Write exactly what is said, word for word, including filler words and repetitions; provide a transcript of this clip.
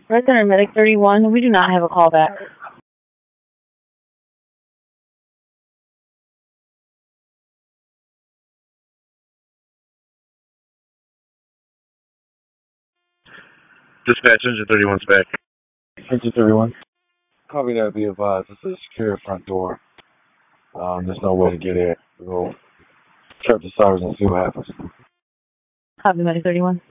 Red Center Medic thirty-one, we do not have a call back. Dispatch, Engine thirty-one's back. Engine thirty-one. Copy that, be advised. This is a secure front door. Um, there's no way to get in. We'll check the sirens and see what happens. Copy Medic thirty-one.